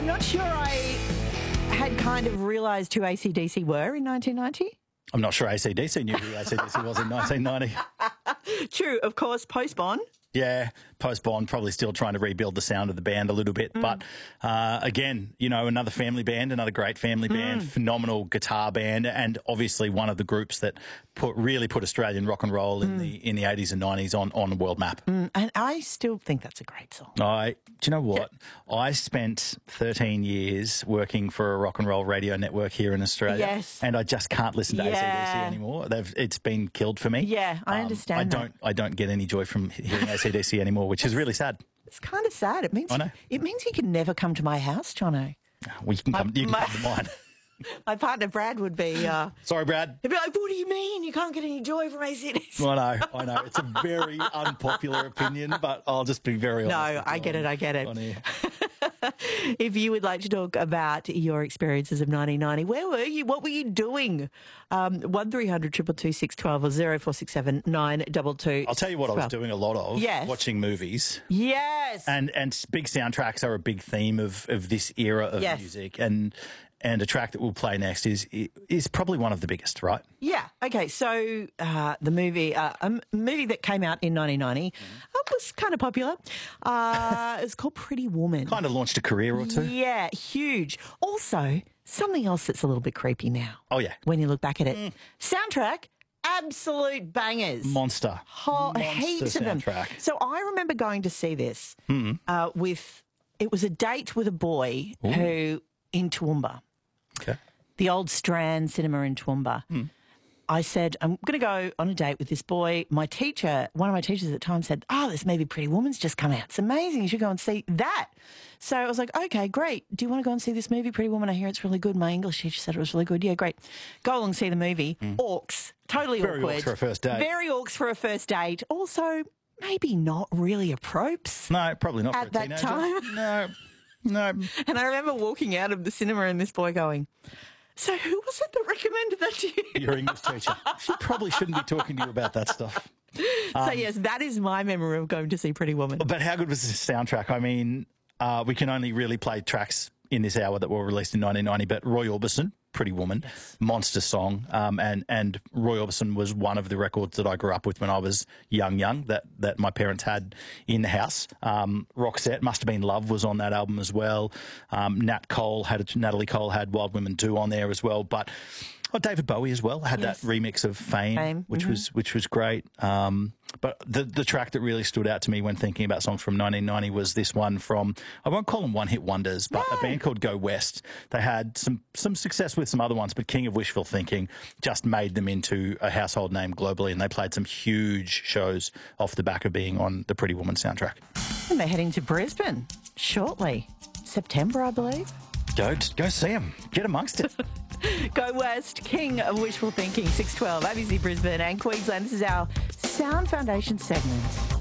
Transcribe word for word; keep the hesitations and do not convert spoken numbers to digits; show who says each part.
Speaker 1: I'm not sure I had kind of realised who A C D C were in nineteen ninety.
Speaker 2: I'm not sure A C D C knew who A C D C was in nineteen ninety.
Speaker 1: True, of course, post-Bond.
Speaker 2: Yeah, post-Bond, probably still trying to rebuild the sound of the band a little bit. Mm. But uh, again, you know, another family band, another great family band, mm. phenomenal guitar band, and obviously one of the groups that put really put Australian rock and roll in mm. the in the eighties and nineties on, on the world map.
Speaker 1: Mm. And I still think that's a great song.
Speaker 2: I, do you know what? Yeah. I spent thirteen years working for a rock and roll radio network here in Australia.
Speaker 1: Yes.
Speaker 2: And I just can't listen to yeah. A C D C anymore. They've, it's been killed for me.
Speaker 1: Yeah, I um, understand
Speaker 2: I
Speaker 1: that.
Speaker 2: don't, I don't get any joy from hearing A C D C anymore, which is really sad.
Speaker 1: It's kind of sad. It means
Speaker 2: I know.
Speaker 1: It means you can never come to my house, Jono.
Speaker 2: Well, you can come, my, you can my, come to mine.
Speaker 1: My partner Brad would be... Uh,
Speaker 2: Sorry, Brad.
Speaker 1: He'd be like, what do you mean? You can't get any joy from A C D C?
Speaker 2: I know, I know. It's a very unpopular opinion, but I'll just be very honest.
Speaker 1: No, I get it, I get it. If you would like to talk about your experiences of nineteen ninety, where were you? What were you doing? Um, one three hundred two two two six one two or zero four six seven nine two two.
Speaker 2: I'll tell you what I was doing a lot of.
Speaker 1: Yes.
Speaker 2: Watching movies.
Speaker 1: Yes.
Speaker 2: And and big soundtracks are a big theme of, of this era of
Speaker 1: yes.
Speaker 2: music. And and a track that we'll play next is is probably one of the biggest, right?
Speaker 1: Yeah. Okay. So uh, the movie, uh, a movie that came out in nineteen ninety, mm-hmm. uh, was kind of popular. Uh, it's called Pretty Woman.
Speaker 2: Kind of launched a career or two.
Speaker 1: Yeah, huge. Also, something else that's a little bit creepy now.
Speaker 2: Oh yeah.
Speaker 1: When you look back at it, mm. soundtrack. Absolute bangers.
Speaker 2: Monster.
Speaker 1: Whole,
Speaker 2: Monster
Speaker 1: heaps
Speaker 2: soundtrack.
Speaker 1: of them. So I remember going to see this
Speaker 2: mm.
Speaker 1: uh, with, it was a date with a boy Ooh. who, in Toowoomba.
Speaker 2: Okay.
Speaker 1: The old Strand Cinema in Toowoomba.
Speaker 2: Mm.
Speaker 1: I said, I'm going to go on a date with this boy. My teacher, one of my teachers at the time said, oh, this maybe Pretty Woman's just come out. It's amazing. You should go and see that. So I was like, okay, great. Do you want to go and see this movie, Pretty Woman? I hear it's really good. My English teacher said it was really good. Yeah, great. Go along and see the movie. Mm. Orcs. Totally
Speaker 2: Very
Speaker 1: awkward.
Speaker 2: Very orcs for a first date.
Speaker 1: Very orcs for a first date. Also, maybe not really a propes.
Speaker 2: No, probably not
Speaker 1: at
Speaker 2: for a
Speaker 1: that
Speaker 2: teenager.
Speaker 1: time.
Speaker 2: No, no.
Speaker 1: And I remember walking out of the cinema and this boy going, so who was it that recommended that to you?
Speaker 2: Your English teacher. She probably shouldn't be talking to you about that stuff.
Speaker 1: Um, so, yes, that is my memory of going to see Pretty Woman.
Speaker 2: But how good was the soundtrack? I mean, uh, we can only really play tracks in this hour that were released in nineteen ninety, but Roy Orbison, Pretty Woman, yes. monster song, um, and and Roy Orbison was one of the records that I grew up with when I was young, young that that my parents had in the house. Um, Roxette, Must Have Been Love was on that album as well. Um, Nat Cole had Natalie Cole had Wild Women Do on there as well, but. Oh, David Bowie as well had yes. that remix of Fame, Fame. which mm-hmm. was which was great. Um, but the the track that really stood out to me when thinking about songs from nineteen ninety was this one from, I won't call them one hit wonders, but no. a band called Go West. They had some some success with some other ones, but King of Wishful Thinking just made them into a household name globally, and they played some huge shows off the back of being on the Pretty Woman soundtrack.
Speaker 1: And they're heading to Brisbane shortly, September, I believe.
Speaker 2: Go go see them. Get amongst it.
Speaker 1: Go West, King of Wishful Thinking, six twelve, A B C Brisbane and Queensland. This is our Sound Foundation segment.